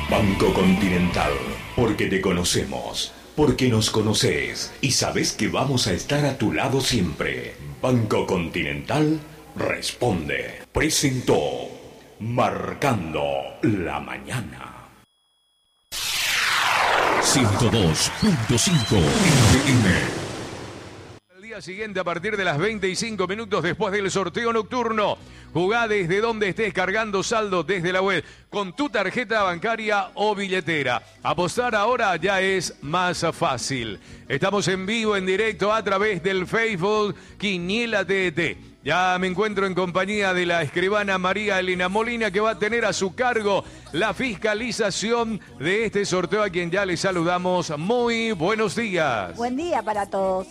Banco Continental, porque te conocemos, porque nos conoces y sabes que vamos a estar a tu lado siempre. Banco Continental responde. Presentó Marcando la Mañana. 102.5 FM. El día siguiente, a partir de las 25 minutos después del sorteo nocturno, jugá desde donde estés, cargando saldo desde la web con tu tarjeta bancaria o billetera. Apostar ahora ya es más fácil. Estamos en vivo, en directo, a través del Facebook Quiniela TT. Ya me encuentro en compañía de la escribana María Elena Molina, que va a tener a su cargo la fiscalización de este sorteo, a quien ya le saludamos. Muy buenos días. Buen día para todos.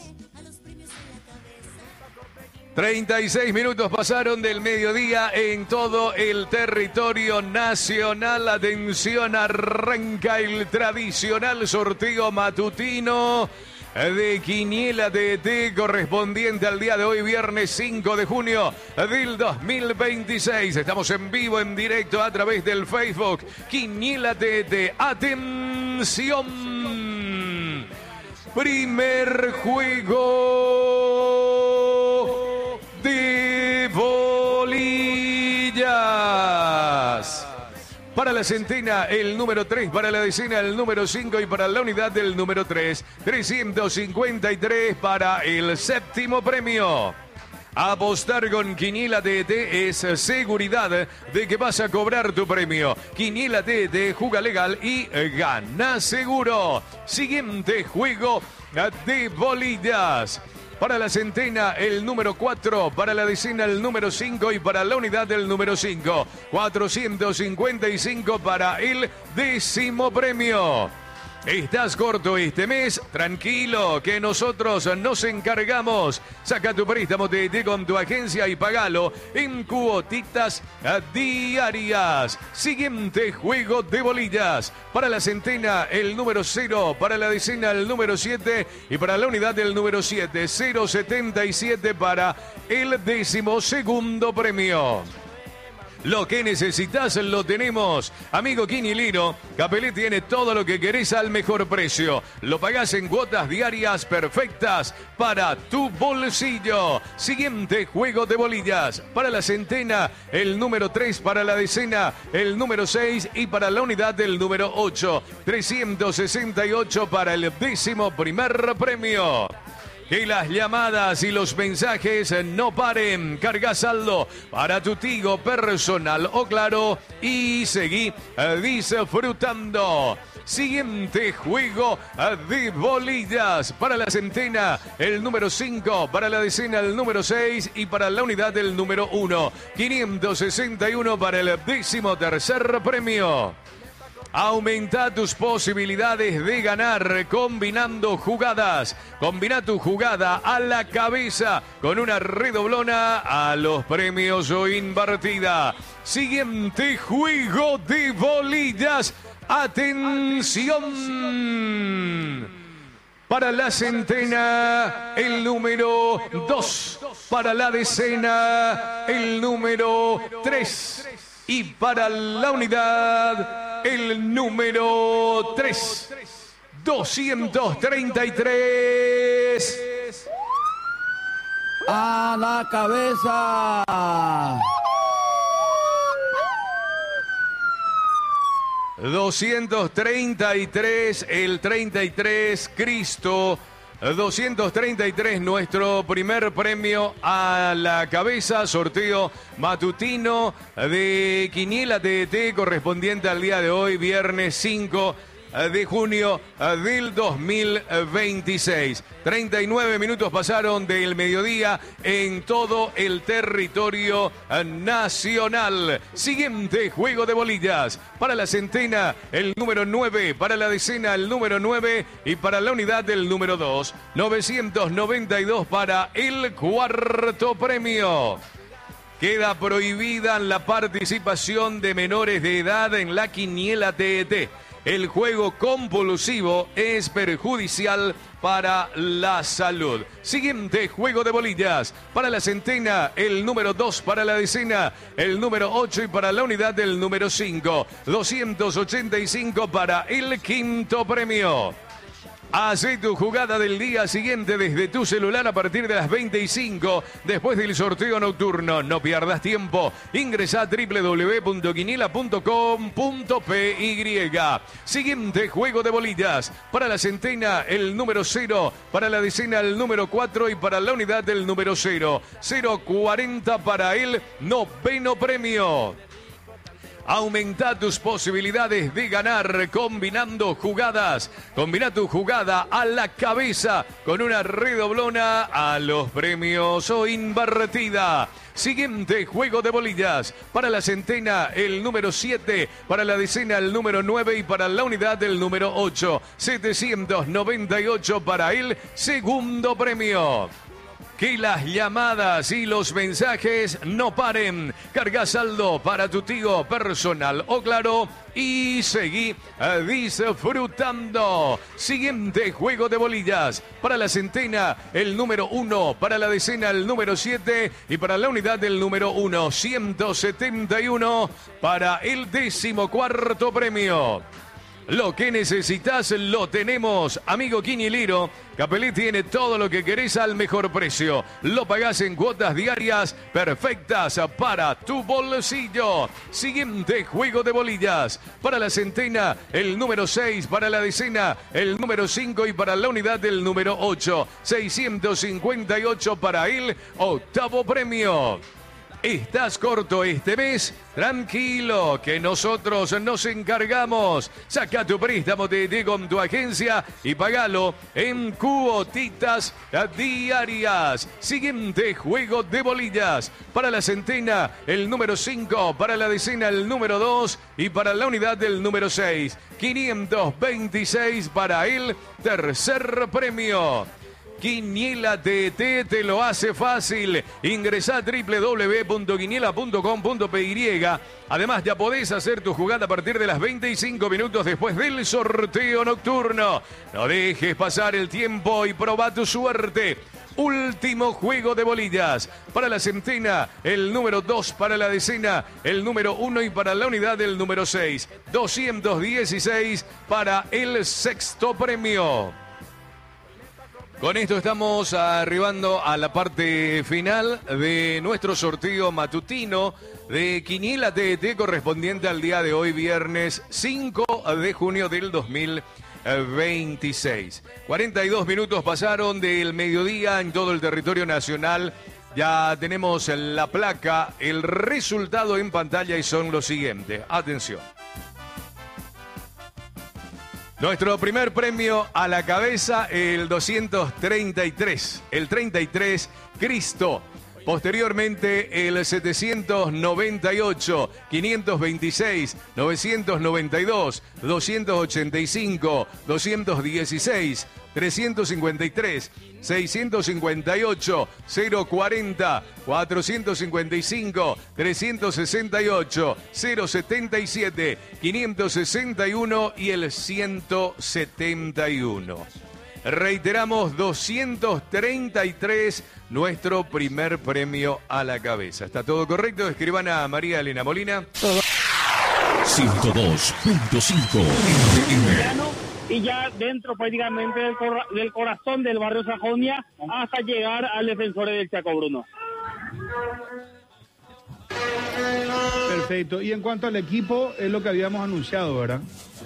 36 minutos pasaron del mediodía en todo el territorio nacional. Atención, arranca el tradicional sorteo matutino de Quiniela TT, correspondiente al día de hoy, viernes 5 de junio del 2026. Estamos en vivo, en directo, a través del Facebook Quiniela TT. Atención, primer juego de bolillas. Para la centena, el número 3, para la decena, el número 5 y para la unidad del número 3, 353 para el séptimo premio. Apostar con Quiniela TT es seguridad de que vas a cobrar tu premio. Quiniela TT, juega legal y gana seguro. Siguiente juego de bolillas. Para la centena, el número 4, para la decena, el número 5 y para la unidad del número 5. 455 para el décimo premio. ¿Estás corto este mes? Tranquilo, que nosotros nos encargamos. Saca tu préstamo TT con tu agencia y pagalo en cuotitas diarias. Siguiente juego de bolillas. Para la centena, el número 0. Para la decena, el número 7. Y para la unidad del número 7, 077 para el décimo segundo premio. Lo que necesitas lo tenemos. Amigo Quinilino, Capelé tiene todo lo que querés al mejor precio. Lo pagás en cuotas diarias perfectas para tu bolsillo. Siguiente juego de bolillas. Para la centena, el número 3. Para la decena, el número 6. Y para la unidad del número 8. 368 para el décimo primer premio. Que las llamadas y los mensajes no paren. Carga saldo para tu Tigo personal o Claro y seguí disfrutando. Siguiente juego de bolillas. Para la centena, el número 5. Para la decena, el número 6. Y para la unidad del número 1. 561 para el décimo tercer premio. Aumenta tus posibilidades de ganar combinando jugadas. Combina tu jugada a la cabeza con una redoblona a los premios o invertida. Siguiente juego de bolillas. Atención. Para la centena, el número 2. Para la decena, el número 3. Y para la unidad, el número 3. 233. A la cabeza. 233, el 33, Cristo. 233, nuestro primer premio a la cabeza, sorteo matutino de Quiniela TT, correspondiente al día de hoy, viernes 5 de junio del 2026. 39 minutos pasaron del mediodía en todo el territorio nacional. Siguiente juego de bolillas. Para la centena, el número 9. Para la decena, el número 9. Y para la unidad, el número 2. 992 para el cuarto premio. Queda prohibida la participación de menores de edad en la Quiniela TT. El juego compulsivo es perjudicial para la salud. Siguiente juego de bolillas. Para la centena, el número 2. Para la decena, el número 8. Y para la unidad, el número 5. 285 para el quinto premio. Hacé tu jugada del día siguiente desde tu celular a partir de las 25, después del sorteo nocturno. No pierdas tiempo. Ingresa a www.quiniela.com.py. Siguiente juego de bolillas. Para la centena, el número 0. Para la decena, el número 4. Y para la unidad, el número 0. 040 para el noveno premio. Aumenta tus posibilidades de ganar combinando jugadas. Combina tu jugada a la cabeza con una redoblona a los premios o invertida. Siguiente juego de bolillas. Para la centena, el número 7. Para la decena, el número 9. Y para la unidad, el número 8. 798 para el segundo premio. Que las llamadas y los mensajes no paren. Carga saldo para tu tío personal o Claro y seguí disfrutando. Siguiente juego de bolillas. Para la centena, el número 1. Para la decena, el número 7. Y para la unidad, el número 1. 171 para el 14º premio. Lo que necesitas lo tenemos, amigo Quinielero. Capelé tiene todo lo que querés al mejor precio. Lo pagás en cuotas diarias perfectas para tu bolsillo. Siguiente juego de bolillas. Para la centena, el número 6. Para la decena, el número 5. Y para la unidad, el número 8. 658 para el octavo premio. ¿Estás corto este mes? Tranquilo, que nosotros nos encargamos. Saca tu préstamo de con tu agencia y pagalo en cuotitas diarias. Siguiente juego de bolillas. Para la centena, el número 5. Para la decena, el número 2. Y para la unidad, el número 6. 526 para el tercer premio. Quiniela TT te lo hace fácil. Ingresá a www.quiniela.com.py. Además, ya podés hacer tu jugada a partir de las 25 minutos después del sorteo nocturno. No dejes pasar el tiempo y probá tu suerte. Último juego de bolillas. Para la centena, el número 2. Para la decena, el número 1. Y para la unidad, el número 6. 216 para el sexto premio. Con esto estamos arribando a la parte final de nuestro sorteo matutino de Quiniela TT correspondiente al día de hoy, viernes 5 de junio del 2026. 42 minutos pasaron del mediodía en todo el territorio nacional. Ya tenemos la placa, el resultado en pantalla y son los siguientes. Atención. Nuestro primer premio a la cabeza, el 233, el 33, Cristo. Posteriormente, el 798, 526, 992, 285, 216, 353, 658, 040, 455, 368, 077, 561 y el 171. Reiteramos, 233, nuestro primer premio a la cabeza. ¿Está todo correcto? Escriban a María Elena Molina. 102.5 y ya dentro prácticamente del corazón del barrio Sajonia hasta llegar al defensor del Chaco, Bruno. Perfecto. Y en cuanto al equipo, es lo que habíamos anunciado, ¿verdad?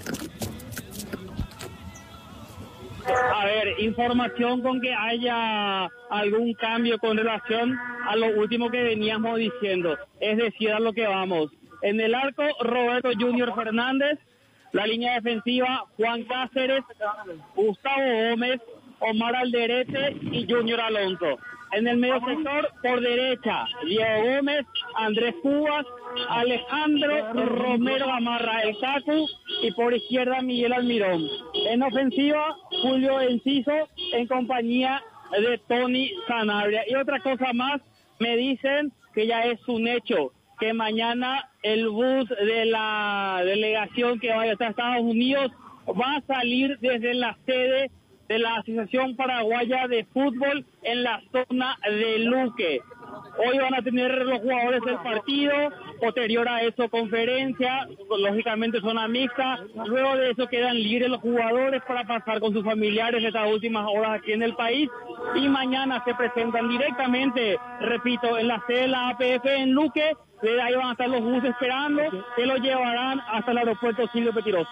A ver, información con que haya algún cambio con relación a lo último que veníamos diciendo, es decir, a lo que vamos. En el arco, Roberto Junior Fernández. La línea defensiva, Juan Cáceres, Gustavo Gómez, Omar Alderete y Junior Alonso. En el medio sector, por derecha, Diego Gómez, Andrés Cubas, Alejandro Romero Gamarra, el Cacu, y por izquierda, Miguel Almirón. En ofensiva, Julio Enciso, en compañía de Tony Sanabria. Y otra cosa más, me dicen que ya es un hecho que mañana el bus de la delegación que vaya hasta Estados Unidos va a salir desde la sede de la Asociación Paraguaya de Fútbol en la zona de Luque. Hoy van a tener los jugadores del partido, posterior a eso conferencia, lógicamente zona mixta, luego de eso quedan libres los jugadores para pasar con sus familiares estas últimas horas aquí en el país, y mañana se presentan directamente, repito, en la sede de la APF en Luque. De ahí van a estar los buses esperando, que los llevarán hasta el aeropuerto Silvio Pettirossi.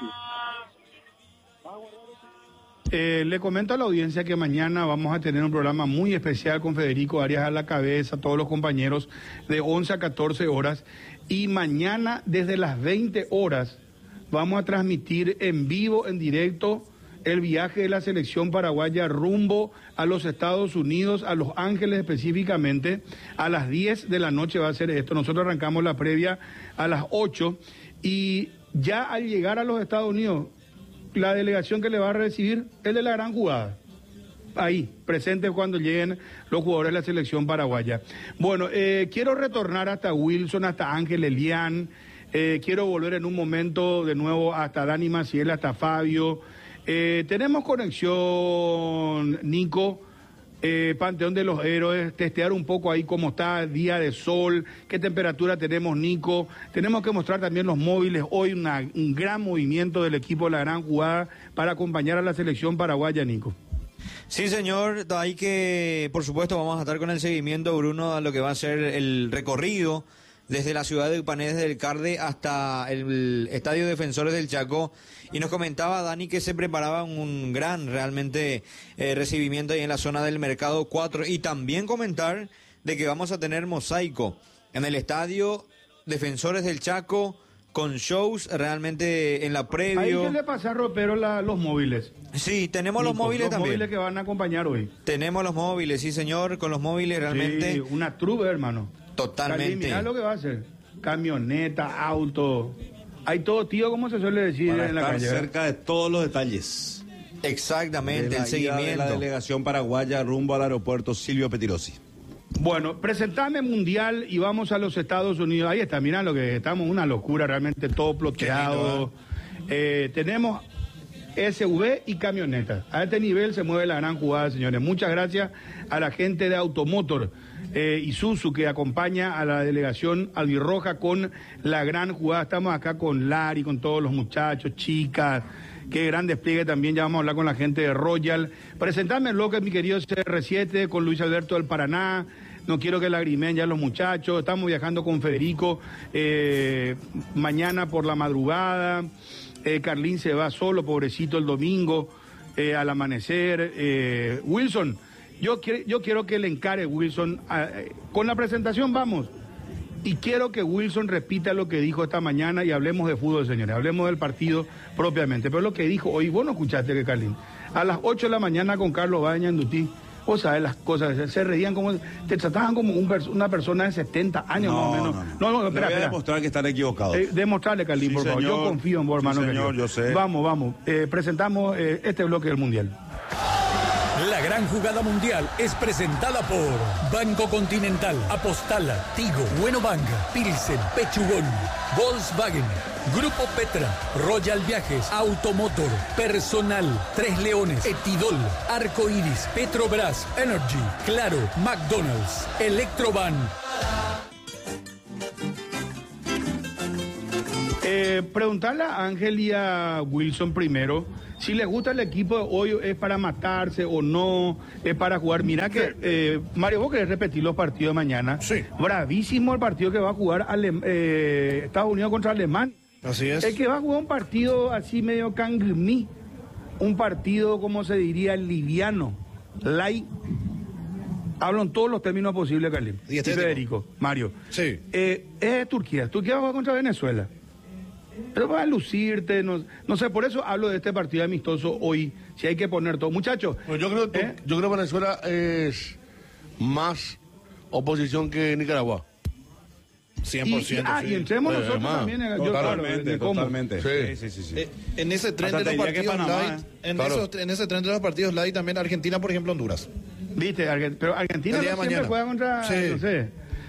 Le comento a la audiencia que mañana vamos a tener un programa muy especial con Federico Arias a la cabeza, todos los compañeros, de 11 a 14 horas. Y mañana desde las 20 horas vamos a transmitir en vivo, en directo, el viaje de la selección paraguaya rumbo a los Estados Unidos, a Los Ángeles específicamente. A las 10 de la noche va a ser esto. Nosotros arrancamos la previa a las 8 y ya al llegar a los Estados Unidos, la delegación que le va a recibir es de la gran jugada. Ahí, presente cuando lleguen los jugadores de la selección paraguaya. Bueno, quiero retornar hasta Wilson, hasta Ángel Elián. Quiero volver en un momento de nuevo hasta Dani Maciel, hasta Fabio. Tenemos conexión, Nico, Panteón de los Héroes, testear un poco ahí cómo está, día de sol, qué temperatura tenemos, Nico. Tenemos que mostrar también los móviles, hoy un gran movimiento del equipo de la gran jugada para acompañar a la selección paraguaya, Nico. Sí, señor, hay que, por supuesto, vamos a estar con el seguimiento, Bruno, a lo que va a ser el recorrido desde la ciudad de Panedes del Carde hasta el Estadio Defensores del Chaco. Y nos comentaba Dani que se preparaba un gran, realmente, recibimiento ahí en la zona del Mercado 4. Y también comentar de que vamos a tener mosaico en el Estadio Defensores del Chaco, con shows realmente en la previa. Ahí que le pasa a Ropero los móviles. Sí, tenemos Nico, los móviles también. Los móviles que van a acompañar hoy. Tenemos los móviles, sí, señor, con los móviles realmente. Sí, una trupe, hermano. Totalmente. Mirá lo que va a hacer. Camioneta, auto. Hay todo, tío, como se suele decir para en la calle. Cerca de todos los detalles. Exactamente, el seguimiento de la delegación paraguaya rumbo al aeropuerto Silvio Pettirossi. Bueno, presentame Mundial y vamos a los Estados Unidos. Ahí está, mirá lo que estamos, una locura, realmente todo ploteado. Tenemos SUV y camionetas. A este nivel se mueve la gran jugada, señores. Muchas gracias a la gente de Automotor Isuzu que acompaña a la delegación albirroja con la gran jugada. Estamos acá con Lari, con todos los muchachos, chicas. Qué gran despliegue también. Ya vamos a hablar con la gente de Royal. Presentame lo que es mi querido CR7 con Luis Alberto del Paraná. No quiero que lagrimen ya los muchachos. Estamos viajando con Federico mañana por la madrugada. Carlín se va solo, pobrecito, el domingo al amanecer. Wilson, yo quiero que le encare Wilson. Con la presentación vamos. Y quiero que Wilson repita lo que dijo esta mañana y hablemos de fútbol, señores. Hablemos del partido propiamente. Pero lo que dijo hoy, vos no escuchaste que Carlín. A las 8 de la mañana con Carlos Baña en Dutí. Vos sabés las cosas, se reían como, te trataban como una persona de 70 años más o menos. No, espera. Voy a demostrar que están equivocados. Demostrarle, Carlín, por favor. Yo confío en vos, hermano. Sí, señor, yo sé. Vamos. Presentamos este bloque del Mundial. La gran jugada mundial es presentada por Banco Continental, Apostala, Tigo, Bueno Banca, Pilsen, Pechugón, Volkswagen, Grupo Petra, Royal Viajes, Automotor, Personal, Tres Leones, Etidol, Arco Iris, Petrobras, Energy, Claro, McDonald's, Electroban. Preguntarle a Ángel y a Wilson primero si les gusta el equipo de hoy, es para matarse o no, es para jugar. Mira que, Mario, vos querés repetir los partidos de mañana. Sí. Bravísimo el partido que va a jugar Estados Unidos contra Alemania. Así es. El que va a jugar un partido así medio cangrimí, un partido, como se diría, liviano, light. Hablo en todos los términos posibles, Carlín. Y Federico, Mario. Sí. Es Turquía. Turquía va a jugar contra Venezuela. Pero va a lucirte, no sé, por eso hablo de este partido amistoso hoy, si hay que poner todo. Muchachos. Pues yo creo que Venezuela es más oposición que Nicaragua. 100%. Y entremos nosotros también. Totalmente. Sí. En ese tren de los partidos light, en ese tren de los partidos light también Argentina, por ejemplo, Honduras. Viste, pero Argentina no siempre juega contra, no sé.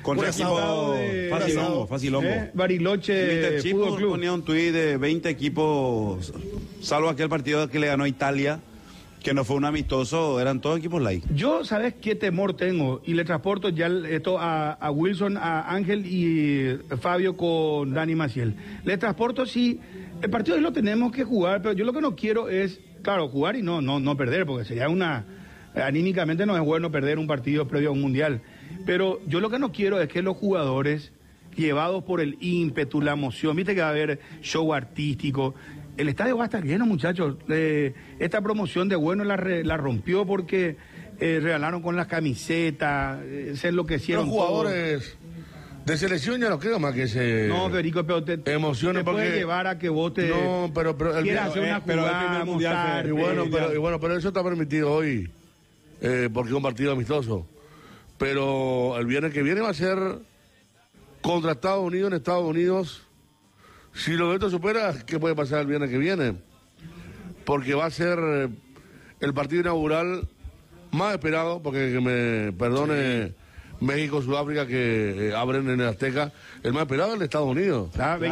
Contra equipo facilongo. Bariloche Mr. Fútbol Chipo Club. ponía un tuit de 20 equipos, salvo aquel partido que le ganó a Italia, que no fue un amistoso, eran todos equipos light. Yo, ¿sabes qué temor tengo? Y le transporto ya esto a Wilson, a Ángel y Fabio con Dani Maciel. Le transporto si el partido hoy lo tenemos que jugar, pero yo lo que no quiero es, claro, jugar y no perder, porque sería anímicamente no es bueno perder un partido previo a un mundial. Pero yo lo que no quiero es que los jugadores, llevados por el ímpetu, la emoción, viste que va a haber show artístico. El estadio va a estar lleno, muchachos. Esta promoción de bueno la rompió porque regalaron con las camisetas, se enloquecieron. Los jugadores de selección ya no creo más que se... No, Federico, pero te emociones puede porque... llevar a que vos te... No, pero quieras hacer una jugada, mundial, pero eso está permitido hoy, porque es un partido amistoso. Pero el viernes que viene va a ser contra Estados Unidos en Estados Unidos. Si lo de esto supera, ¿qué puede pasar el viernes que viene? Porque va a ser el partido inaugural más esperado, porque que me perdone México-Sudáfrica que abren en el Azteca, el más esperado es el Estados Unidos.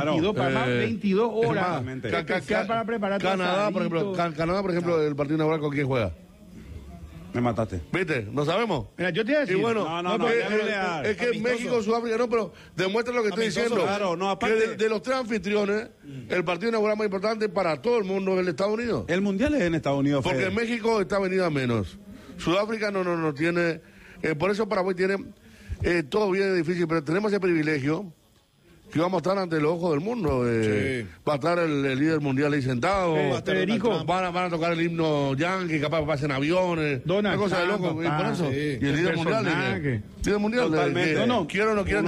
22 horas para preparar Canadá, por ejemplo, el partido inaugural, ¿con quién juega? Me mataste. ¿Viste? ¿No sabemos? Mira, yo te voy a decir. Y bueno, es que México, Sudáfrica, no, pero demuestra lo que estoy diciendo. Claro, no, aparte... Que de los tres anfitriones, el partido inaugural más importante para todo el mundo es el Estados Unidos. El mundial es en Estados Unidos, porque Fede. México está venido a menos. Sudáfrica no tiene. Por eso Paraguay tiene. Todo bien difícil, pero tenemos ese privilegio que vamos a estar ante los ojos del mundo. Va a estar el líder mundial ahí sentado. Federico. Van a tocar el himno yankee, capaz que pasen aviones. Donald una cosa de loco. Trump, y por eso. sí. Y el líder mundial. Líder mundial. Totalmente. Quiero o no quiero.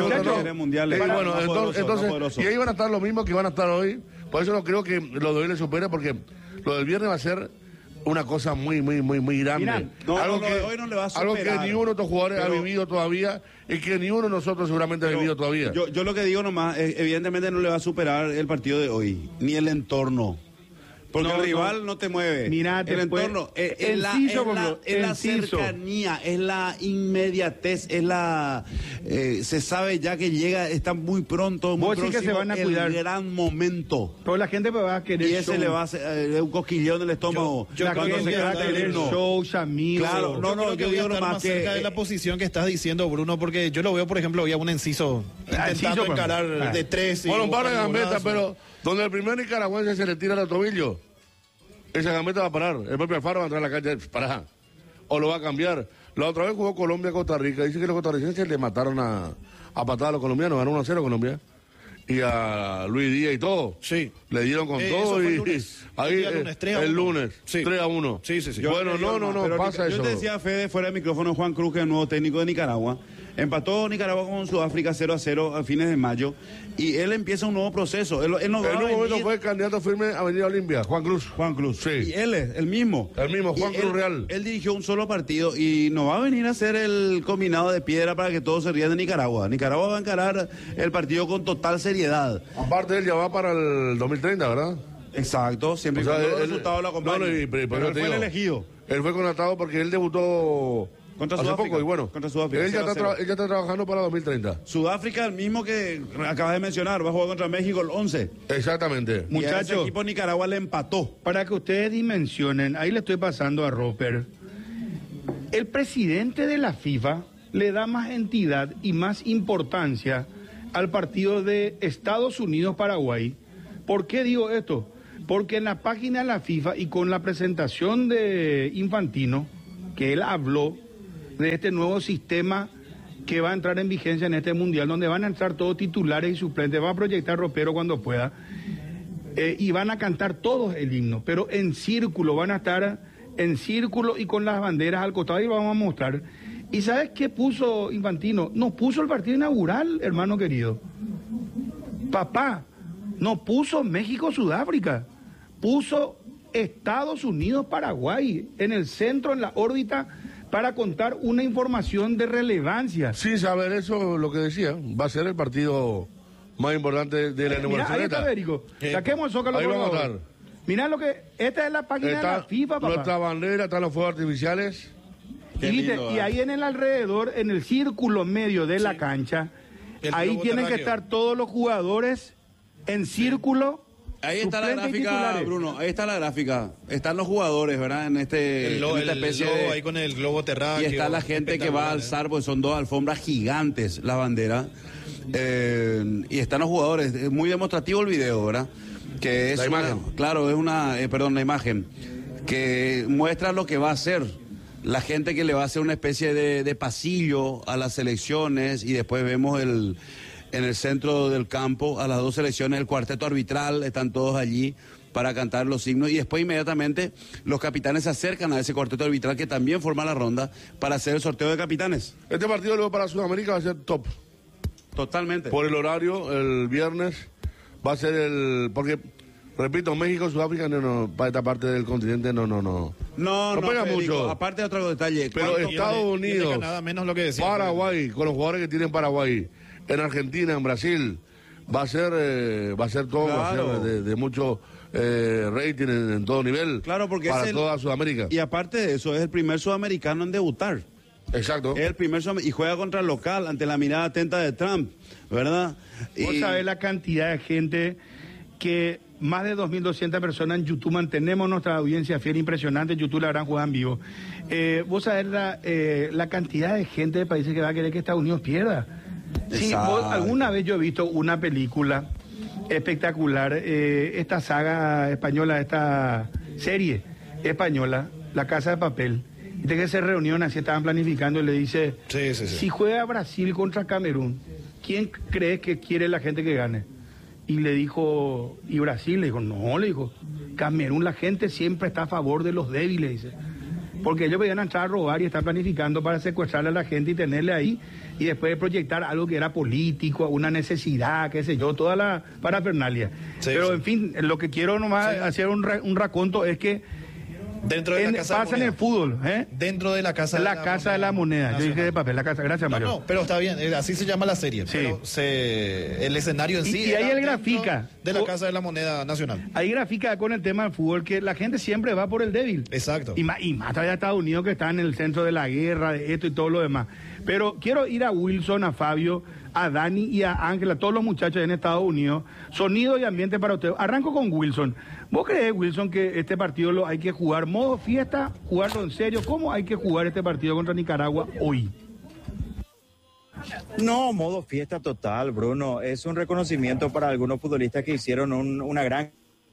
Entonces, y ahí van a estar los mismos que van a estar hoy. Por eso no creo que lo de hoy le supere, porque lo del viernes va a ser una cosa muy grande. Mirá, algo que hoy no le va a superar. Algo que ni uno de estos jugadores ha vivido todavía y que ni uno de nosotros seguramente ha vivido todavía. Yo lo que digo nomás, evidentemente no le va a superar el partido de hoy, ni el entorno. Porque el rival no te mueve. Mirá, el entorno es la cercanía, es la inmediatez, es la se sabe ya que llega, está muy pronto, muy próximo, que se van a cuidar. El gran momento. Pero la gente va a querer y ese le va a hacer un cosquillón en el estómago. La gente va a querer show, amigos. Claro, yo digo más cerca de la posición que estás diciendo, Bruno, porque yo lo veo, por ejemplo, hoy a un Enciso intentando encarar de tres. Bueno, un par de gambetas, pero donde el primer nicaragüense se le tira el tobillo, esa gambeta va a parar. El propio Alfaro va a entrar a la cancha para o lo va a cambiar. La otra vez jugó Colombia-Costa Rica. Dice que los costarricenses le mataron a patadas a los colombianos. Ganó 1-0 Colombia. Y a Luis Díaz y todo. Sí. Le dieron con todo. Y ahí el lunes. Sí. 3-1. Sí. Bueno, no pasa eso. Yo te decía, Fede, fuera de micrófono, Juan Cruz, que es el nuevo técnico de Nicaragua. Empató Nicaragua con Sudáfrica 0-0 a fines de mayo. Y él empieza un nuevo proceso. Él no va en un momento fue candidato firme a venir a Olimpia, Juan Cruz. Sí. Y él es el mismo. El mismo, Juan Cruz Real. Él dirigió un solo partido y no va a venir a hacer el combinado de piedra para que todos se rían de Nicaragua. Nicaragua va a encarar el partido con total seriedad. Aparte, él ya va para el 2030, ¿verdad? Exacto, siempre y cuando el resultado lo acompañe. Pero él fue el elegido. Él fue contratado porque él debutó contra hace Sudáfrica. Poco, y bueno, contra Sudáfrica. Él ya está trabajando para 2030. Sudáfrica, el mismo que acabas de mencionar, va a jugar contra México el 11. Exactamente. Muchachos, el equipo Nicaragua le empató. Para que ustedes dimensionen, ahí le estoy pasando a Roper. El presidente de la FIFA le da más entidad y más importancia al partido de Estados Unidos-Paraguay. ¿Por qué digo esto? Porque en la página de la FIFA y con la presentación de Infantino, que él habló de este nuevo sistema que va a entrar en vigencia en este mundial, donde van a entrar todos titulares y suplentes, va a proyectar ropero cuando pueda, y van a cantar todos el himno, pero en círculo, van a estar en círculo y con las banderas al costado, y vamos a mostrar. ¿Y sabes qué puso Infantino? Nos puso el partido inaugural, hermano querido. Papá, no puso México-Sudáfrica, puso Estados Unidos-Paraguay en el centro, en la órbita, para contar una información de relevancia. Sin saber eso, lo que decía, va a ser el partido más importante de la Mira, ahí está, Federico. Saquemos el Zócalo. Ahí vamos a estar. Mirá lo que... Esta es la página de la FIFA, papá. Nuestra bandera, están los fuegos artificiales. Y ahí en el alrededor, en el círculo medio de la cancha, ahí tienen que estar todos los jugadores en círculo. Ahí está la gráfica, Bruno, ahí está la gráfica. Están los jugadores, ¿verdad? En esta especie de... ahí con el globo terráqueo. Y está la gente que va a alzar, pues son 2 alfombras gigantes, la bandera. Y están los jugadores. Es muy demostrativo el video, ¿verdad? Que es la imagen. Claro, es la imagen. Que muestra lo que va a hacer la gente, que le va a hacer una especie de pasillo a las selecciones, y después vemos en el centro del campo a las 2 selecciones, el cuarteto arbitral, están todos allí para cantar los himnos, y después inmediatamente los capitanes se acercan a ese cuarteto arbitral que también forma la ronda para hacer el sorteo de capitanes. Este partido luego para Sudamérica va a ser top. Totalmente. Por el horario, el viernes va a ser porque, repito, México, Sudáfrica, para esta parte del continente no pega mucho. Aparte de otro detalle. Pero Estados Unidos, Canadá, menos lo que decía, Paraguay, con los jugadores que tienen Paraguay, en Argentina, en Brasil, va a ser todo, claro. Va a ser de mucho rating en todo nivel, claro, porque para toda Sudamérica. Y aparte de eso, es el primer sudamericano en debutar. Exacto. Es el primer y juega contra el local ante la mirada atenta de Trump, ¿verdad? Vos sabés la cantidad de gente que... Más de 2.200 personas en YouTube, mantenemos nuestra audiencia fiel, impresionante. En YouTube la habrán jugado en vivo. Vos sabés la cantidad de gente de países que va a querer que Estados Unidos pierda. Sí, alguna vez yo he visto una película espectacular, esta saga española, esta serie española, La Casa de Papel. De que se reunieron así, estaban planificando, y le dice, si juega Brasil contra Camerún, ¿quién crees que quiere la gente que gane? Y le dijo, y Brasil, le dijo, no, le dijo, Camerún, la gente siempre está a favor de los débiles, dice. Porque ellos podían entrar a robar y están planificando para secuestrarle a la gente y tenerle ahí, y después proyectar algo que era político, una necesidad, qué sé yo, toda la parafernalia. Pero en fin, lo que quiero nomás hacer un raconto es que dentro de la casa pasa en el fútbol, dentro de la casa de la moneda. Yo dije de papel, la casa. Gracias, Mario. No, pero está bien, así se llama la serie. Sí. Pero el escenario en sí. Y ahí él grafica de la casa de la moneda nacional. Ahí grafica con el tema del fútbol que la gente siempre va por el débil. Exacto. Y más todavía Estados Unidos, que está en el centro de la guerra, de esto y todo lo demás. Pero quiero ir a Wilson, a Fabio, a Dani y a Ángel, a todos los muchachos en Estados Unidos. Sonido y ambiente para ustedes. Arranco con Wilson. ¿Vos crees, Wilson, que este partido lo hay que jugar modo fiesta, jugarlo en serio? ¿Cómo hay que jugar este partido contra Nicaragua hoy? No, modo fiesta total, Bruno. Es un reconocimiento para algunos futbolistas que hicieron una gran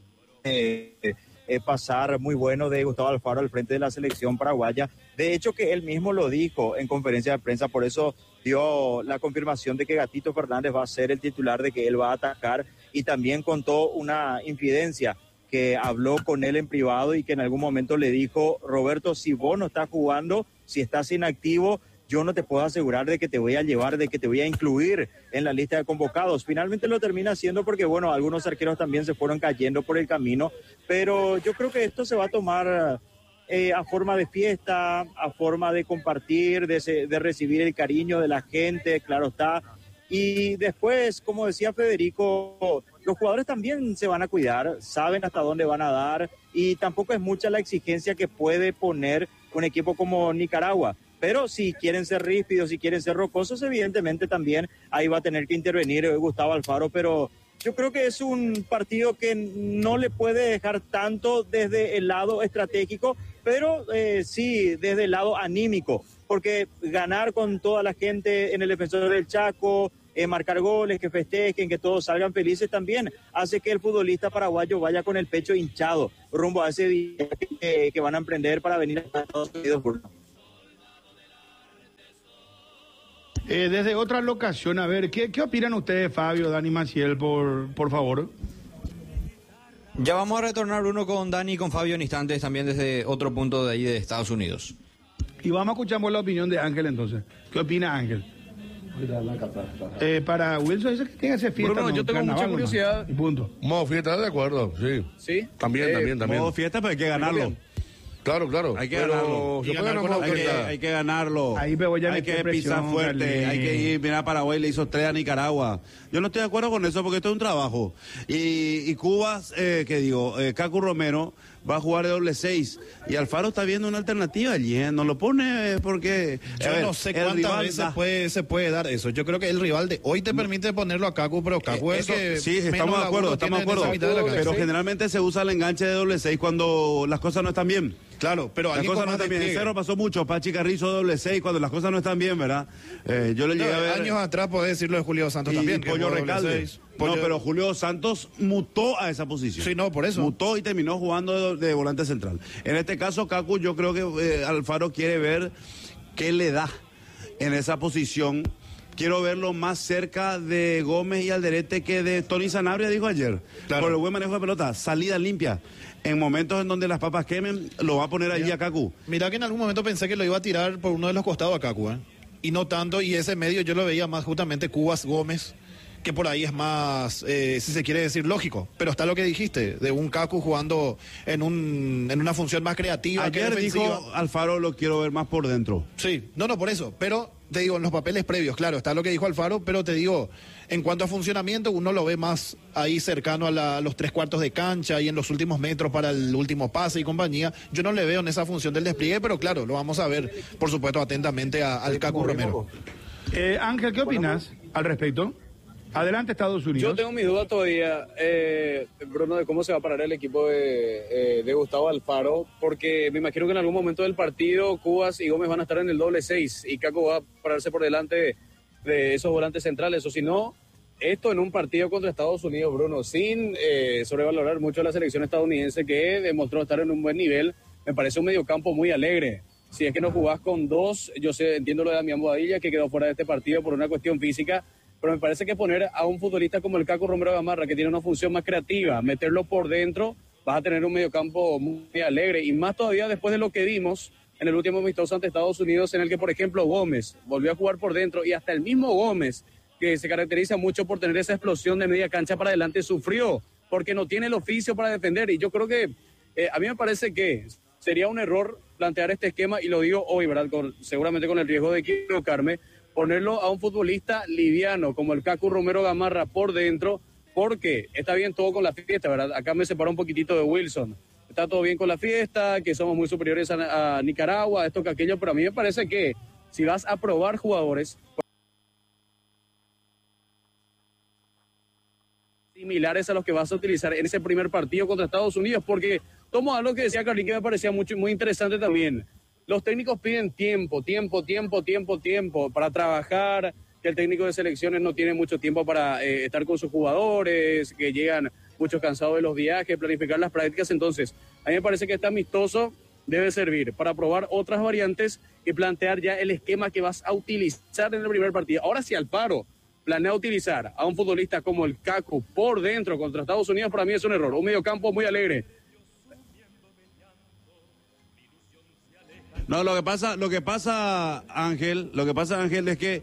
pasar muy bueno de Gustavo Alfaro al frente de la selección paraguaya. De hecho, que él mismo lo dijo en conferencia de prensa, por eso dio la confirmación de que Gatito Fernández va a ser el titular, de que él va a atacar, y también contó una infidencia, que habló con él en privado y que en algún momento le dijo: Roberto, si vos no estás jugando, si estás inactivo, yo no te puedo asegurar de que te voy a llevar, de que te voy a incluir en la lista de convocados. Finalmente lo termina haciendo porque, bueno, algunos arqueros también se fueron cayendo por el camino, pero yo creo que esto se va a tomar a forma de fiesta, a forma de compartir, de recibir el cariño de la gente, claro está. Y después, como decía Federico, los jugadores también se van a cuidar, saben hasta dónde van a dar, y tampoco es mucha la exigencia que puede poner un equipo como Nicaragua. Pero si quieren ser ríspidos, si quieren ser rocosos, evidentemente también ahí va a tener que intervenir Gustavo Alfaro. Pero yo creo que es un partido que no le puede dejar tanto desde el lado estratégico, pero sí desde el lado anímico. Porque ganar con toda la gente en el Defensor del Chaco, marcar goles, que festejen, que todos salgan felices, también hace que el futbolista paraguayo vaya con el pecho hinchado rumbo a ese día que van a emprender para venir a Estados Unidos. Desde otra locación, a ver, ¿qué opinan ustedes, Fabio, Dani, Maciel, por favor? Ya vamos a retornar, Bruno, con Dani y con Fabio en instantes, también desde otro punto de ahí de Estados Unidos. Y vamos a escuchar la opinión de Ángel entonces. ¿Qué opina Ángel? Para Wilson dice que tiene que hacer fiesta. Bruno, yo tengo mucha curiosidad. Y punto. Modo fiesta, de acuerdo, sí. ¿Sí? También. Modo fiesta, pero hay que ganarlo. Claro. Hay que ganarlo. Hay que ganarlo. Ahí Begoña hay que pisar fuerte. Carly. Hay que ir. Mira, Paraguay le hizo 3 a Nicaragua. Yo no estoy de acuerdo con eso porque esto es un trabajo. Y Cuba, Cacu Romero va a jugar de doble 6. Y Alfaro está viendo una alternativa allí. No lo pone porque... Yo no sé cuántas veces se puede dar eso. Yo creo que el rival de hoy te permite ponerlo a Cacu, pero Cacu es que... Sí, estamos de acuerdo. Pero generalmente se usa el enganche de doble 6 cuando las cosas no están bien. Claro, pero las cosas no están bien. En Cerro pasó mucho. Pachi Carrizo doble 6 cuando las cosas no están bien, ¿verdad? Yo le llegué a ver... Años atrás podés decirlo de Julio Santos también. Pollo Recalde. No, pero Julio Santos mutó a esa posición. Sí, no, por eso. Mutó y terminó jugando de volante central. En este caso, Cacu, yo creo que Alfaro quiere ver qué le da en esa posición. Quiero verlo más cerca de Gómez y Alderete que de Tony Sanabria, dijo ayer. Claro. Por el buen manejo de pelota, salida limpia. En momentos en donde las papas quemen, lo va a poner allí a Cacu. Mira que en algún momento pensé que lo iba a tirar por uno de los costados a Cacu, y no tanto, y ese medio yo lo veía más justamente Cubas Gómez, que por ahí es más, si se quiere decir, lógico. Pero está lo que dijiste, de un Cacu jugando en una función más creativa. Ayer dijo Alfaro, lo quiero ver más por dentro. Sí, no, por eso. Pero te digo, en los papeles previos, claro, está lo que dijo Alfaro, pero te digo, en cuanto a funcionamiento, uno lo ve más ahí cercano a los 3/4 de cancha y en los últimos metros para el último pase y compañía. Yo no le veo en esa función del despliegue, pero claro, lo vamos a ver, por supuesto, atentamente al Cacu Romero. Ángel, ¿qué opinas al respecto? Adelante, Estados Unidos. Yo tengo mi duda todavía, Bruno, de cómo se va a parar el equipo de Gustavo Alfaro, porque me imagino que en algún momento del partido Cubas y Gómez van a estar en el doble 6 y Caco va a pararse por delante de esos volantes centrales, o si no, esto en un partido contra Estados Unidos, Bruno, sin sobrevalorar mucho a la selección estadounidense que demostró estar en un buen nivel, me parece un mediocampo muy alegre. Si es que no jugás con 2, yo entiendo lo de Damián Boadilla, que quedó fuera de este partido por una cuestión física, pero me parece que poner a un futbolista como el Caco Romero Gamarra, que tiene una función más creativa, meterlo por dentro, vas a tener un mediocampo muy alegre, y más todavía después de lo que vimos en el último amistoso ante Estados Unidos, en el que, por ejemplo, Gómez volvió a jugar por dentro, y hasta el mismo Gómez, que se caracteriza mucho por tener esa explosión de media cancha para adelante, sufrió, porque no tiene el oficio para defender, y yo creo que, a mí me parece que sería un error plantear este esquema, y lo digo hoy, ¿verdad? Seguramente con el riesgo de equivocarme, ponerlo a un futbolista liviano como el Cacu Romero Gamarra por dentro, porque está bien todo con la fiesta, ¿verdad? Acá me separó un poquitito de Wilson. Está todo bien con la fiesta, que somos muy superiores a Nicaragua, esto que aquello, pero a mí me parece que si vas a probar jugadores similares a los que vas a utilizar en ese primer partido contra Estados Unidos, porque tomo algo que decía Carlín que me parecía muy interesante también. Los técnicos piden tiempo para trabajar, que el técnico de selecciones no tiene mucho tiempo para estar con sus jugadores, que llegan muchos cansados de los viajes, planificar las prácticas. Entonces, a mí me parece que este amistoso debe servir para probar otras variantes y plantear ya el esquema que vas a utilizar en el primer partido. Ahora, si Alfaro planea utilizar a un futbolista como el Cacu por dentro contra Estados Unidos, para mí es un error. Un mediocampo muy alegre. No, lo que pasa, Ángel, es que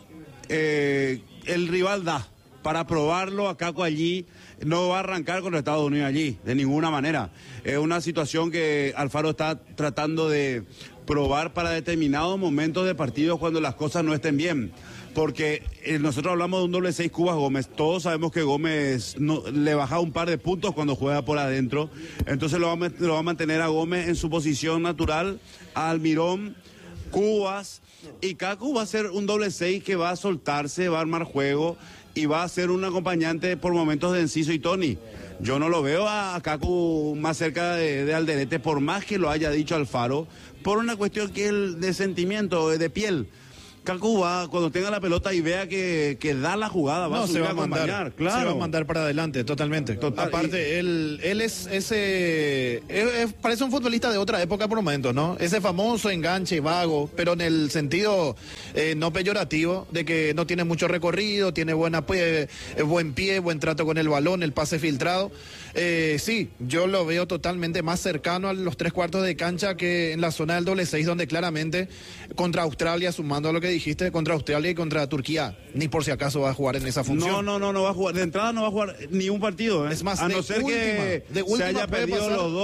el rival da para probarlo a Caco allí, no va a arrancar con los Estados Unidos allí, de ninguna manera. Es una situación que Alfaro está tratando de probar para determinados momentos de partidos cuando las cosas no estén bien. Porque nosotros hablamos de un doble 6 Cubas Gómez, todos sabemos que Gómez le baja un par de puntos cuando juega por adentro, entonces lo va a mantener a Gómez en su posición natural, a Almirón, Cubas, y Cacu va a ser un doble 6 que va a soltarse, va a armar juego y va a ser un acompañante por momentos de Enciso y Tony. Yo no lo veo a Cacu más cerca de Alderete, por más que lo haya dicho Alfaro, por una cuestión que es de sentimiento, de piel. Cacu va, cuando tenga la pelota y vea que da la jugada, va a subir a acompañar, claro. Se va a mandar para adelante, totalmente. Aparte, él es parece un futbolista de otra época por momentos, ¿no? Ese famoso enganche vago, pero en el sentido no peyorativo, de que no tiene mucho recorrido, tiene buen pie, buen trato con el balón, el pase filtrado. Sí, yo lo veo totalmente más cercano a los 3/4 de cancha que en la zona del doble 6, donde claramente contra Australia, sumando a lo que dijiste, contra Australia y contra Turquía, ni por si acaso va a jugar en esa función. No va a jugar, de entrada no va a jugar ni un partido, ¿eh? Es más, a no ser que se haya perdido los dos y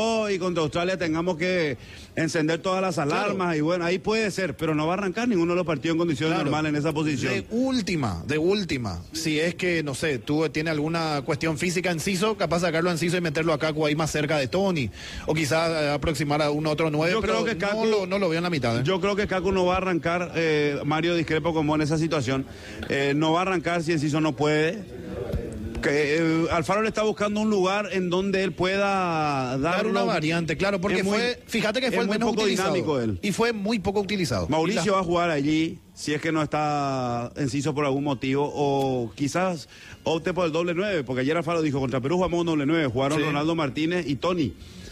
contra Australia tengamos que encender todas las alarmas, y bueno, ahí puede ser, pero no va a arrancar ninguno de los partidos en condiciones normales en esa posición. De última, si es que, no sé, tiene alguna cuestión física Enciso, capaz sacarlo a Enciso y meterlo a Cacu ahí más cerca de Tony, o quizás aproximar a un otro 9, yo pero creo que Cacu, no lo veo en la mitad. Yo creo que Cacu no va a arrancar, Mario, discrepo como en esa situación, no va a arrancar si Enciso no puede. Alfaro le está buscando un lugar en donde él pueda dar una variante, claro, porque fíjate que fue el menos utilizado dinámico él. Y fue muy poco utilizado. Mauricio va a jugar allí si es que no está Enciso por algún motivo, o quizás opte por el doble 9, porque ayer Alfaro dijo contra Perú jugamos un doble 9, jugaron Ronaldo Martínez y Tony.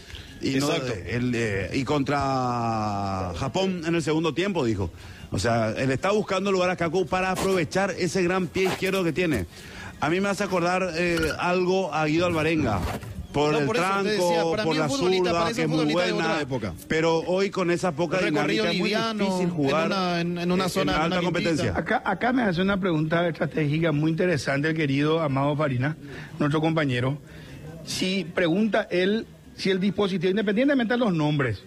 Y contra Japón en el segundo tiempo, dijo. O sea, él está buscando lugar a Cacu para aprovechar ese gran pie izquierdo que tiene. A mí me hace acordar algo a Guido Alvarenga. Por el tranco, por la zurda, que es muy buena. Pero hoy con esa poca dinámica es muy difícil jugar en una zona de alta competencia. Acá me hace una pregunta estratégica muy interesante el querido Amado Farina, nuestro compañero. Si pregunta él, si el dispositivo, independientemente de los nombres,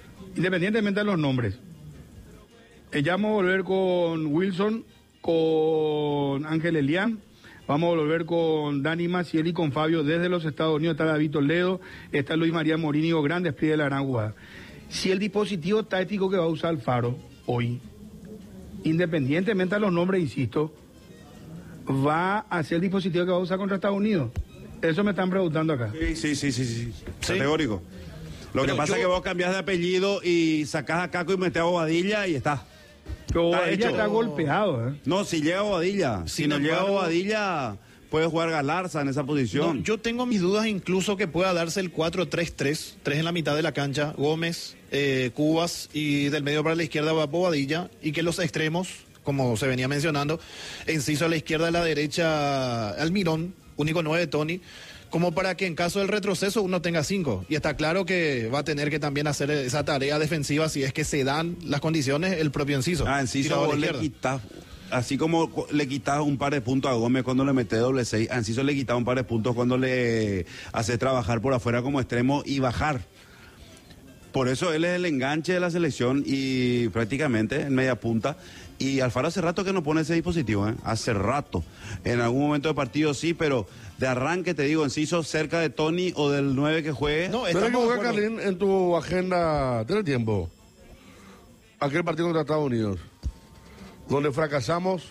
ya vamos a volver con Wilson, con Ángel Elián. Vamos a volver con Dani Maciel y con Fabio desde los Estados Unidos. Está David Toledo, está Luis María Morínigo, gran despliegue de la gran jugada. Si el dispositivo táctico que va a usar Alfaro hoy, independientemente de los nombres, insisto, va a ser el dispositivo que va a usar contra Estados Unidos. Eso me están preguntando acá. Sí. Categórico. Lo que pasa es que vos cambiás de apellido y sacás a Caco y metés a Bobadilla y está. Pero ella está golpeado, ¿eh? No, si llega Bobadilla. Si no llega Bobadilla, puede jugar Galarza en esa posición. No, yo tengo mis dudas incluso que pueda darse el 4-3-3, 3 en la mitad de la cancha, Gómez, Cubas, y del medio para la izquierda va Bobadilla, y que los extremos, como se venía mencionando, Enciso a la izquierda, a la derecha Almirón, único 9 Tony, como para que en caso del retroceso uno tenga 5. Y está claro que va a tener que también hacer esa tarea defensiva si es que se dan las condiciones el propio Enciso. Enciso le quita, así como le quitas un par de puntos a Gómez cuando le mete doble 6, a Enciso le quita un par de puntos cuando le hace trabajar por afuera como extremo y bajar. Por eso él es el enganche de la selección y prácticamente en media punta. Y Alfaro hace rato que no pone ese dispositivo, ¿eh? Hace rato. En algún momento de partido sí, pero de arranque te digo, Enciso cerca de Tony o del 9 que juegue. No, pero que Carlín, en tu agenda, ¿tiene tiempo? Aquel partido contra Estados Unidos, donde fracasamos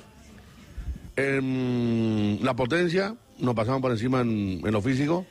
en la potencia, nos pasamos por encima en lo físico,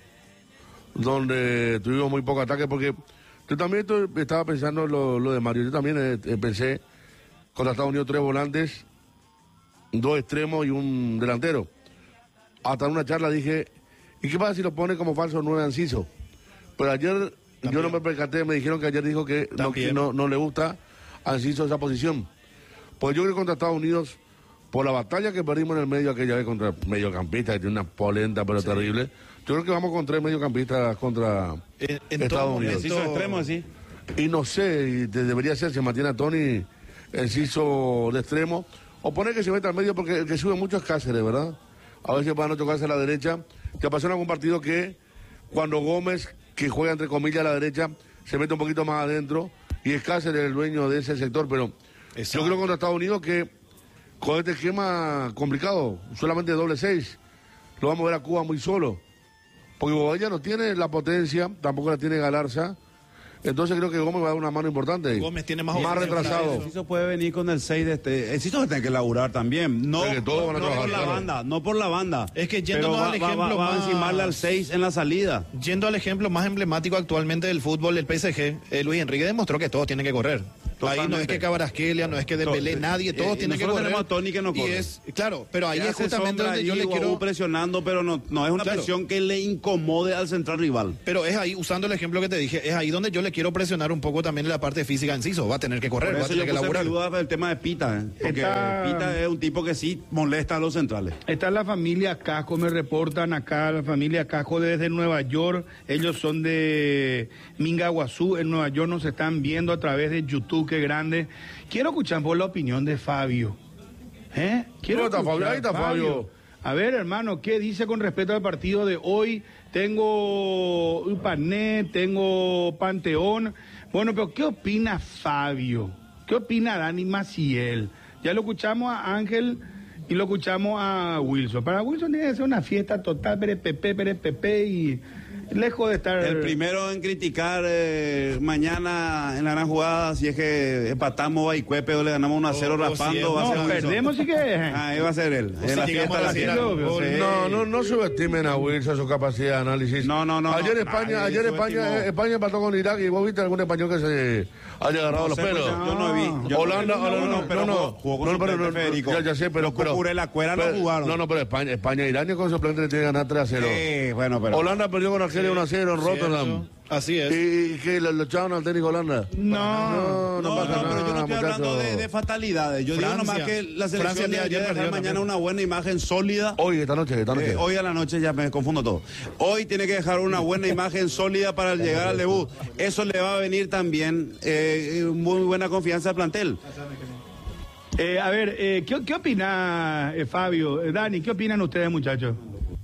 donde tuvimos muy poco ataque, porque yo también estaba pensando lo de Mario, yo también pensé contra Estados Unidos 3 volantes, 2 extremos y un delantero. Hasta en una charla dije, ¿y qué pasa si lo pone como falso 9 Enciso? Pero ayer también. Yo no me percaté, me dijeron que ayer dijo que no le gusta a Enciso esa posición. Pues yo creo que contra Estados Unidos, por la batalla que perdimos en el medio aquella vez contra mediocampistas, que tiene una polenta pero terrible, yo creo que vamos con 3 mediocampistas contra Estados Unidos. Enciso extremo así. Y no sé, debería ser, se mantiene a Tony Enciso de extremo, o poner que se meta al medio, porque el que sube mucho es Cáceres, ¿verdad? A veces para no tocarse a la derecha. Que pasó en algún partido que cuando Gómez, que juega entre comillas a la derecha, se mete un poquito más adentro, y es Cáceres el dueño de ese sector, pero yo creo contra Estados Unidos que con este esquema complicado, solamente doble 6, lo vamos a ver a Cuba muy solo, porque Bobadilla no tiene la potencia, tampoco la tiene Galarza. Entonces creo que Gómez va a dar una mano importante. Gómez tiene más retrasado. Enciso puede venir con el 6 de este. Enciso tiene que laburar también. No por la banda, no por la banda. Es que yéndonos al ejemplo va a encimarle al 6 en la salida. Yendo al ejemplo más emblemático actualmente del fútbol, el PSG, Luis Enrique demostró que todos tienen que correr. Totalmente. Ahí no es que Cabarasquelia, no es que Dembélé, nadie, todos tienen que correr. Tenemos a Tony que no corre. Claro, pero ahí es justamente donde yo le quiero presionando, pero no es una presión que le incomode al central rival. Pero es ahí, usando el ejemplo que te dije, es ahí donde yo le quiero presionar un poco también en la parte física Enciso. Va a tener que correr, va a tener que laburar. Duda el tema de Pita, porque Pita es un tipo que sí molesta a los centrales. Está la familia Casco, me reportan acá, la familia Casco desde Nueva York. Ellos son de Mingaguazú, en Nueva York, nos están viendo a través de YouTube, qué grande. Quiero escuchar por la opinión de Fabio. Ahí está Fabio. A ver, hermano, ¿qué dice con respecto al partido de hoy tengo Upané, tengo Panteón. Bueno, pero ¿qué opina Fabio? ¿Qué opina Dani Maciel? Ya lo escuchamos a Ángel y lo escuchamos a Wilson. Para Wilson tiene que ser una fiesta total, perepepe y lejos de estar... El primero en criticar mañana en la gran jugada, si es que empatamos a Baicuepe o le ganamos 1-0 raspando, va a ser no, Wilson. perdemos y que... Ahí va a ser él. En la fiesta, No subestimen a Wilson su capacidad de análisis. No. Ayer España empató con Irak y vos viste algún español que se haya agarrado los pelos. Yo no vi. Holanda, jugó con suplente Federico. Ya sé, pero la cuera no jugaron. No, pero España Irán con suplente le tiene que ganar 3-0. Bueno, pero Holanda perdió con Argelia 1-0 en Rotterdam. Así es. ¿Y que lo echaron al técnico Holanda? No, pasa pero yo no estoy hablando de fatalidades. Yo digo nomás que la selección debería dejar mañana una buena imagen sólida. Esta noche. Hoy a la noche ya me confundo todo. Hoy tiene que dejar una buena imagen sólida para llegar al debut. Eso le va a venir también muy buena confianza al plantel. A ver, ¿qué opina Fabio? Dani, ¿qué opinan ustedes, muchachos?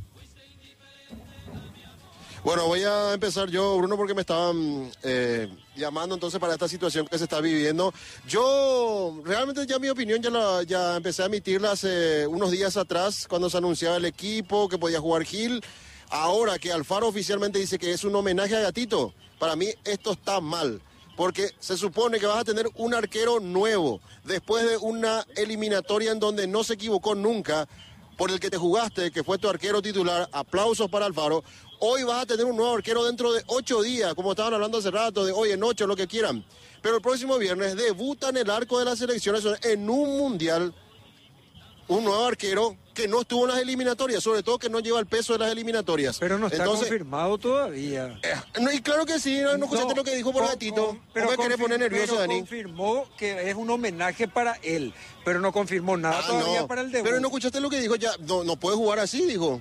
Bueno, voy a empezar yo, Bruno, porque me estaban llamando entonces para esta situación que se está viviendo. Yo, realmente ya mi opinión ya empecé a emitirla hace unos días atrás, cuando se anunciaba el equipo, que podía jugar Gil. Ahora que Alfaro oficialmente dice que es un homenaje a Gatito, para mí esto está mal. Porque se supone que vas a tener un arquero nuevo, después de una eliminatoria en donde no se equivocó nunca, por el que te jugaste, que fue tu arquero titular. Aplausos para Alfaro. Hoy vas a tener un nuevo arquero dentro de 8 días, como estaban hablando hace rato, de hoy en 8, lo que quieran. Pero el próximo viernes debuta en el arco de las selecciones en un mundial un nuevo arquero que no estuvo en las eliminatorias, sobre todo que no lleva el peso de las eliminatorias. Pero no está confirmado todavía. Y claro que sí, no escuchaste lo que dijo por Gatito. Pero me querés poner nervioso, Dani. Confirmó que es un homenaje para él, pero no confirmó nada todavía para el debut. Pero no escuchaste lo que dijo, ya no puede jugar así, dijo.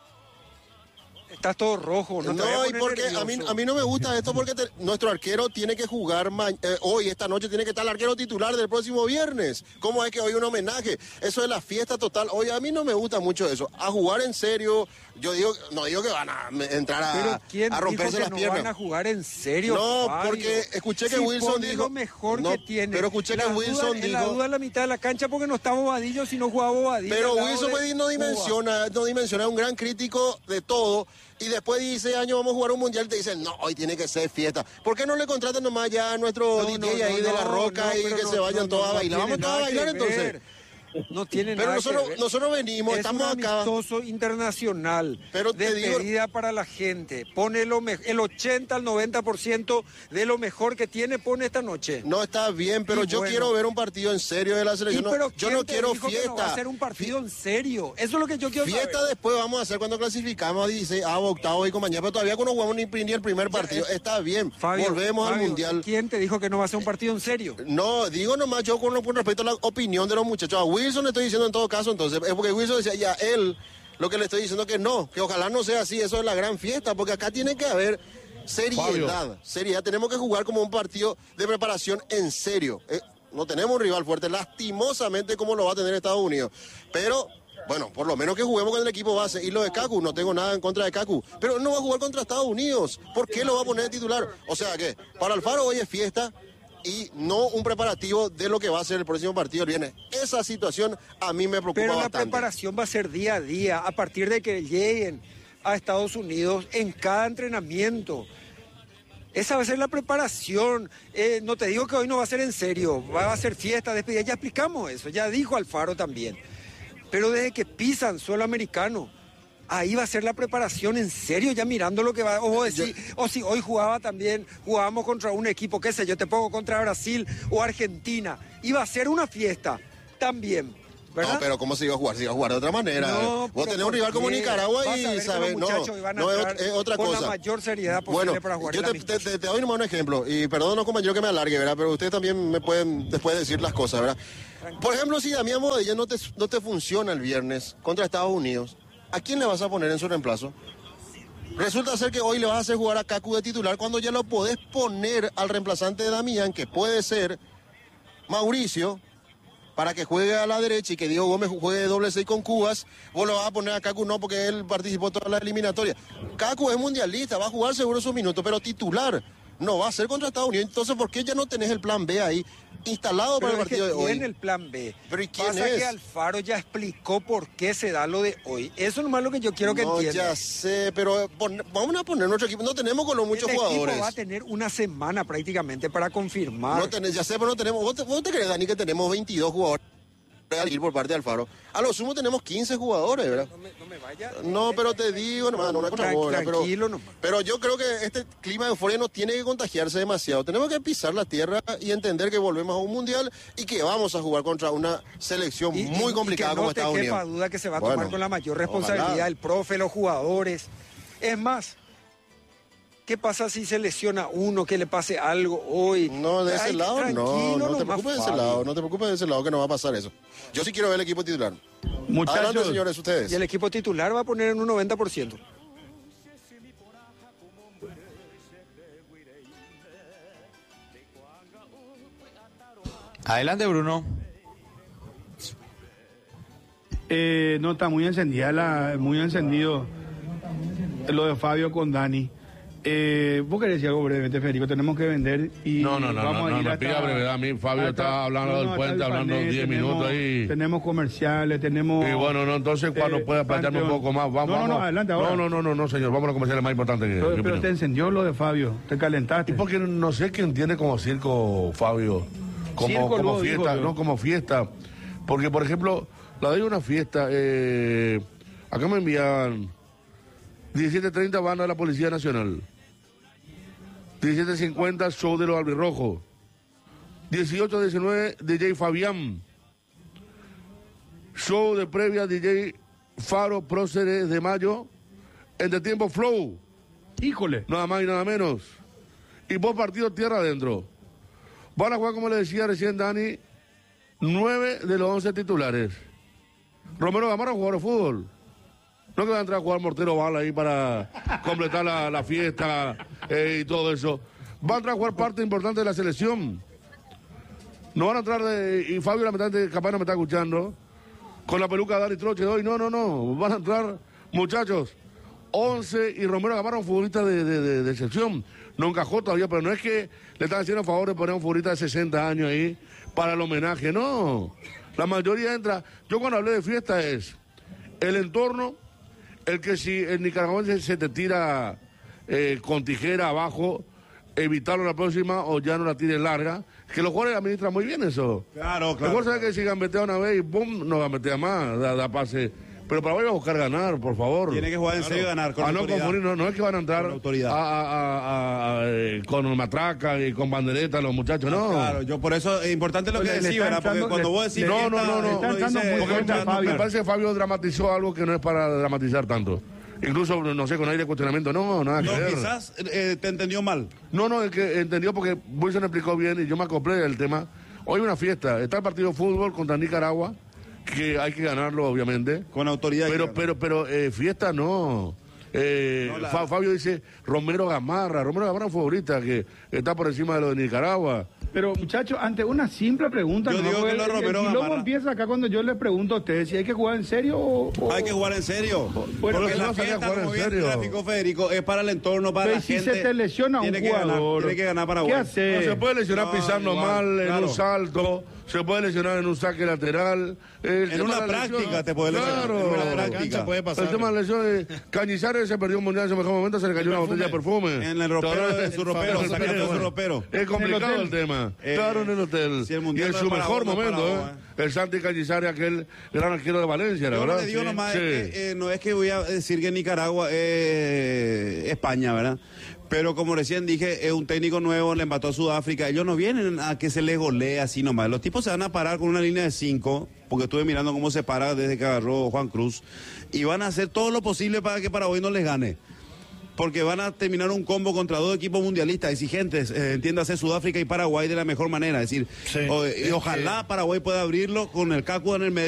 Estás todo rojo. No, y porque a mí no me gusta esto porque nuestro arquero tiene que jugar hoy, esta noche, tiene que estar el arquero titular del próximo viernes. ¿Cómo es que hoy un homenaje? Eso es la fiesta total. Hoy a mí no me gusta mucho eso. A jugar en serio, no digo que van a entrar a romperse las piernas. No van a jugar en serio. No, Fabio, porque escuché que Wilson dijo lo mejor que tiene. Pero escuché que Wilson dijo. La duda en la mitad de la cancha porque no está Bobadillo, si no jugaba Bobadillo. Pero Wilson no dimensiona, es un gran crítico de todo. Y después de 16 años vamos a jugar un mundial y te dicen, no, hoy tiene que ser fiesta. ¿Por qué no le contratan nomás ya a nuestro DJ ahí de La Roca y que se vayan todos a bailar? Vamos todos a bailar entonces. No tiene pero nada que ver. Nosotros venimos, estamos acá. Es un amistoso internacional pero te de pedida para la gente. Pone el 80 al 90% de lo mejor que tiene, pone esta noche. No está bien, pero yo quiero ver un partido en serio de la selección. Yo no quiero fiesta. Que no va a ser un partido en serio. Eso es lo que yo quiero fiesta saber. Después vamos a hacer cuando clasificamos a 16, a octavos y compañía. Pero todavía cuando jugamos ni el primer partido. Está bien, Fabio, volvemos al mundial. ¿Quién te dijo que no va a ser un partido en serio? No, digo nomás yo con respecto a la opinión de los muchachos. A Wilson le estoy diciendo en todo caso, entonces, es porque Wilson decía, ya él, lo que le estoy diciendo que no, que ojalá no sea así, eso es la gran fiesta, porque acá tiene que haber seriedad, tenemos que jugar como un partido de preparación en serio. No tenemos un rival fuerte, lastimosamente como lo va a tener Estados Unidos, pero bueno, por lo menos que juguemos con el equipo base. Y lo de Kaku, no tengo nada en contra de Kaku, pero no va a jugar contra Estados Unidos. ¿Por qué lo va a poner de titular? O sea que para Alfaro hoy es fiesta y no un preparativo de lo que va a ser el próximo partido el viernes. Esa situación a mí me preocupa bastante. Pero la preparación va a ser día a día, a partir de que lleguen a Estados Unidos en cada entrenamiento. Esa va a ser la preparación. No te digo que hoy no va a ser en serio, va a ser fiesta, despedida. Ya explicamos eso, ya dijo Alfaro también. Pero desde que pisan suelo americano, ahí va a ser la preparación en serio, ya mirando lo que va. O si hoy jugábamos contra un equipo, qué sé yo, te pongo contra Brasil o Argentina. Iba a ser una fiesta también, ¿verdad? No, pero ¿cómo se iba a jugar? Se iba a jugar de otra manera. No, vos tenés un rival como Nicaragua y sabes, es otra cosa. Con la mayor seriedad posible para jugar. Yo te doy nomás un ejemplo, y perdón, compañero, que me alargue, ¿verdad? Pero ustedes también me pueden después decir las cosas, ¿verdad? Por ejemplo, si Damián Bobadilla no te funciona el viernes contra Estados Unidos, ¿a quién le vas a poner en su reemplazo? Resulta ser que hoy le vas a hacer jugar a Kaku de titular cuando ya lo podés poner al reemplazante de Damián, que puede ser Mauricio, para que juegue a la derecha y que Diego Gómez juegue de doble 6 con Cubas, vos lo vas a poner a Kaku no, porque él participó en toda la eliminatoria. Kaku es mundialista, va a jugar seguro sus minutos, pero titular no va a ser contra Estados Unidos. Entonces, ¿por qué ya no tenés el plan B ahí instalado para el partido de hoy? ¿Quién el plan B? ¿Pero y quién Pasa es? que Alfaro ya explicó por qué se da lo de hoy. Eso es nomás lo que yo quiero que entiendan. Ya sé, pero vamos a poner nuestro equipo. No tenemos con los muchos jugadores. El equipo va a tener una semana prácticamente para confirmar. No tenés, ya sé, pero no tenemos. ¿Vos te crees, Dani, que tenemos 22 jugadores al ir por parte de Alfaro? A lo sumo tenemos 15 jugadores, ¿verdad? No me vaya. No, pero te digo, nomás, no, tranquilo nomás. Pero yo creo que este clima de euforia no tiene que contagiarse demasiado. Tenemos que pisar la tierra y entender que volvemos a un mundial y que vamos a jugar contra una selección muy complicada como Estados Unidos. No te quepa duda que se va a tomar con la mayor responsabilidad ojalá. el profe, los jugadores. Es más, ¿qué pasa si se lesiona uno, que le pase algo hoy? No, de ese lado no te preocupes de ese lado, no te preocupes de ese lado que no va a pasar eso. Yo sí quiero ver el equipo titular. Muchachos, adelante, señores, ustedes. Y el equipo titular va a poner en un 90%. Adelante, Bruno. No, está muy encendida muy encendido lo de Fabio con Dani. Vos querés decir algo brevemente, Federico, tenemos que vender y No, pida brevedad. A mí Fabio está hablando del puente, hablando 10 minutos ahí. Tenemos comerciales, tenemos... Y bueno, no, entonces cuando pueda plantearme un poco más, vamos. No, adelante ahora. No, señor, vamos a los comerciales más importantes que Pero te encendió lo de Fabio, te calentaste. Y porque no sé qué entiende como circo, Fabio, como fiesta, no como fiesta. Porque, por ejemplo, la de una fiesta, acá me envían 17:30 banda de la Policía Nacional. 17:50 show de los albirrojos. 18:19 DJ Fabián. Show de previa DJ Faro Próceres de Mayo. Entretiempo Flow. Híjole. Nada más y nada menos. Y vos partido tierra adentro. Van a jugar, como le decía recién Dani, 9 de los 11 titulares. Romero Gamarra, jugador de fútbol. No que va a entrar a jugar mortero bala ahí para completar la fiesta y todo eso. Va a entrar a jugar parte importante de la selección. No van a entrar y Fabio lamentablemente capaz no me está escuchando, con la peluca de Dani Troche de hoy. No. Van a entrar, muchachos, 11 y Romero Gamarra, un futbolista de excepción. No encajó todavía, pero no es que le están haciendo el favor de poner un futbolista de 60 años ahí para el homenaje, no. La mayoría entra. Yo cuando hablé de fiesta es el entorno. El que si el nicaragüense se te tira con tijera abajo, evitarlo la próxima o ya no la tire larga, que los jugadores administran muy bien eso. Claro. Mejor sabe que si gambetea una vez y boom, no gambetea más, da pase. Pero para hoy va a buscar ganar, por favor. Tiene que jugar en serio y ganar con autoridad. No confundir, no es que van a entrar con matraca y con bandereta los muchachos, no. Claro, yo por eso es importante lo que decís, ¿verdad? Porque cuando vos decís... No. Me parece que Fabio dramatizó algo que no es para dramatizar tanto. Incluso, no sé, con aire de cuestionamiento, nada que ver. Quizás te entendió mal. No, el que entendió porque Wilson explicó bien y yo me acoplé del tema. Hoy una fiesta, está el partido de fútbol contra Nicaragua, que hay que ganarlo, obviamente. Con autoridad. Pero fiesta no. Fabio dice Romero Gamarra es un futbolista que está por encima de lo de Nicaragua. Pero muchachos, ante una simple pregunta, yo digo que lo Romero Gamarra. Luego empieza acá cuando yo le pregunto a ustedes si hay que jugar en serio o... Hay que jugar en serio. Bueno, porque la fiesta, como bien gráfico Federico, es para el entorno, para la gente. Si se te lesiona un jugador, tiene que ganar Paraguay. ¿Qué hacer? No se puede lesionar pisando mal en un salto, se puede lesionar en un saque lateral. En una práctica te puede lesionar. Claro. En una práctica puede pasar. El tema de las lesiones, Cañizares se perdió un mundial en su mejor momento, se le cayó una botella de perfume. En el ropero de su ropero, sacando su ropero. Es complicado el tema. Claro, en el hotel. Y en su mejor momento, el Santi Cañizares, aquel gran arquero de Valencia, la verdad. Yo le digo nomás, no es que voy a decir que Nicaragua es España, ¿verdad? Pero como recién dije, es un técnico nuevo, le empató a Sudáfrica. Ellos no vienen a que se les golee así nomás. Los tipos se van a parar con una línea de 5, porque estuve mirando cómo se para desde que agarró Juan Cruz, y van a hacer todo lo posible para que Paraguay no les gane. Porque van a terminar un combo contra dos equipos mundialistas exigentes, entiéndase Sudáfrica y Paraguay, de la mejor manera. Es decir, y ojalá Paraguay pueda abrirlo con el Cacu en el medio.